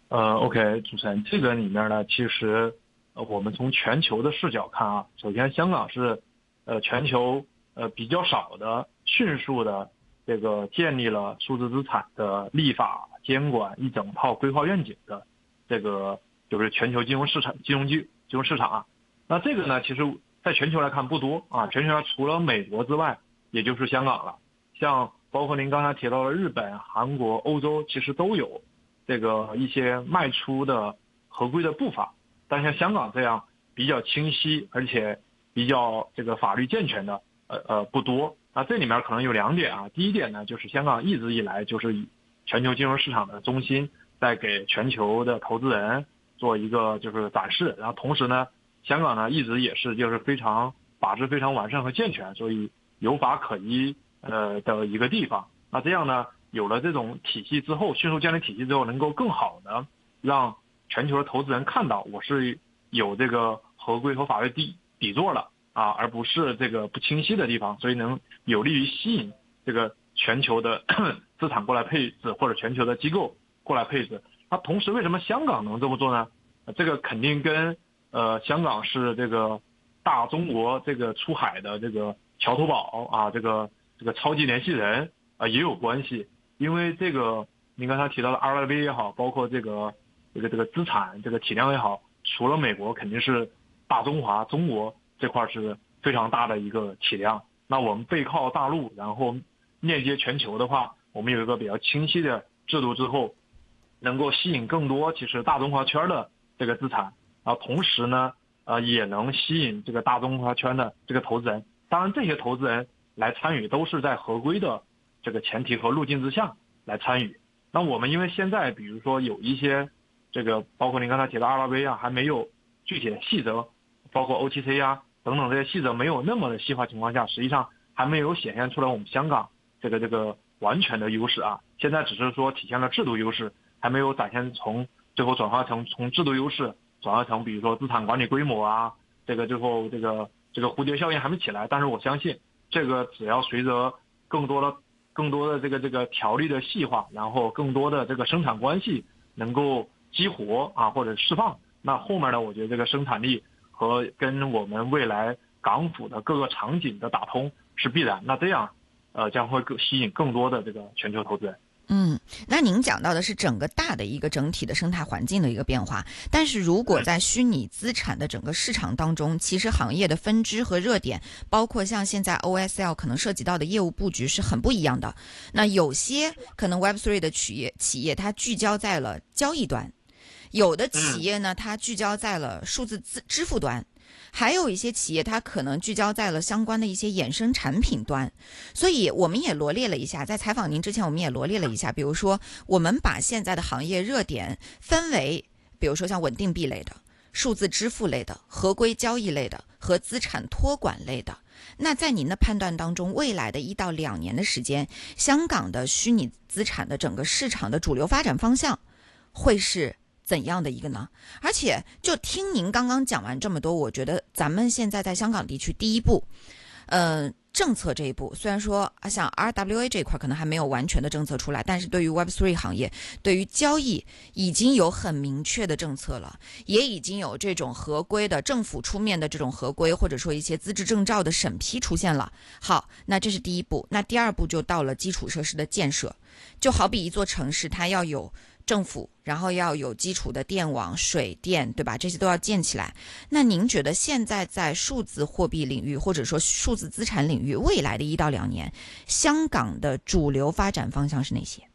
OK，主持人，这个里面呢，其实我们从全球的视角看啊，首先香港是全球比较少的迅速的这个建立了数字资产的立法监管一整套规划愿景的这个就是全球金融市场啊。那这个呢，其实在全球来看不多啊，全球上除了美国之外，也就是香港了。像包括您刚才提到的日本、韩国、欧洲，其实都有这个一些迈出的合规的步伐，但像香港这样比较清晰而且比较这个法律健全的不多。那这里面可能有两点啊，第一点呢，就是香港一直以来就是以全球金融市场的中心，在给全球的投资人做一个就是展示，然后同时呢，香港呢一直也是就是非常法制非常完善和健全，所以有法可依的一个地方。那这样呢，有了这种体系之后，迅速建立体系之后，能够更好的让全球的投资人看到我是有这个合规和法律底座了啊，而不是这个不清晰的地方，所以能有利于吸引这个全球的资产过来配置，或者全球的机构过来配置。那同时，为什么香港能这么做呢？这个肯定跟香港是这个大中国这个出海的这个桥头堡啊，这个超级联系人啊也有关系。因为这个您刚才提到的 RLV 也好，包括这个资产这个体量也好，除了美国肯定是大中华中国这块是非常大的一个体量。那我们背靠大陆，然后链接全球的话，我们有一个比较清晰的制度之后，能够吸引更多其实大中华圈的这个资产啊，同时呢也能吸引这个大中华圈的这个投资人。当然这些投资人来参与都是在合规的这个前提和路径之下来参与。那我们因为现在比如说有一些这个包括您刚才提到 RLV 啊，还没有具体的细则，包括 OTC 啊等等这些细则没有那么的细化情况下，实际上还没有显现出来我们香港这个完全的优势啊。现在只是说体现了制度优势，还没有展现最后转化成从制度优势转化成比如说资产管理规模啊，最后这个蝴蝶效应还没起来。但是我相信这个只要随着更多的这个条例的细化，然后更多的这个生产关系能够激活啊或者释放，那后面呢，我觉得这个生产力和跟我们未来港府的各个场景的打通是必然。那这样将会吸引更多的这个全球投资人。 那您讲到的是整个大的一个整体的生态环境的一个变化，但是如果在虚拟资产的整个市场当中，其实行业的分支和热点，包括像现在 OSL 可能涉及到的业务布局是很不一样的。那有些可能 Web3 的企业它聚焦在了交易端，有的企业呢它聚焦在了数字支付端，还有一些企业它可能聚焦在了相关的一些衍生产品端。所以我们也罗列了一下，在采访您之前我们也罗列了一下，比如说我们把现在的行业热点分为比如说像稳定币类的、数字支付类的、合规交易类的和资产托管类的。那在您的判断当中，未来的1到2年的时间，香港的虚拟资产的整个市场的主流发展方向会是怎样的一个呢？而且就听您刚刚讲完这么多，我觉得咱们现在在香港地区第一步政策这一步，虽然说像 RWA 这一块可能还没有完全的政策出来，但是对于 Web3 行业，对于交易已经有很明确的政策了，也已经有这种合规的政府出面的这种合规，或者说一些资质证照的审批出现了。好，那这是第一步。那第二步就到了基础设施的建设，就好比一座城市它要有政府，然后要有基础的电网、水电，对吧？这些都要建起来。那您觉得现在在数字货币领域，或者说数字资产领域，未来的1到2年，香港的主流发展方向是哪些？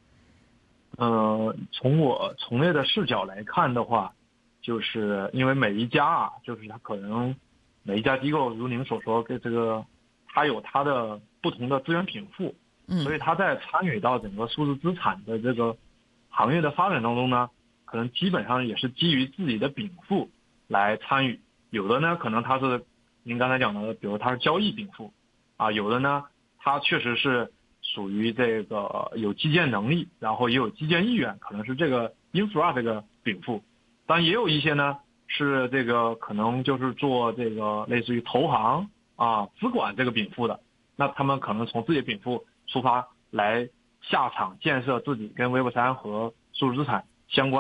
从我从业的视角来看的话，就是因为每一家啊，就是它可能每一家机构，如您所说，这个它有它的不同的资源禀赋，所以它在参与到整个数字资产的这个行业的发展当中呢，可能基本上也是基于自己的禀赋来参与。有的呢，可能它是您刚才讲的，比如它是交易禀赋啊；有的呢，它确实是属于这个有基建能力，然后也有基建意愿，可能是这个 infra 这个禀赋。但也有一些呢，是这个可能就是做这个类似于投行啊、资管这个禀赋的，那他们可能从自己的禀赋出发来下场建设自己跟 Web3 和数字资产相关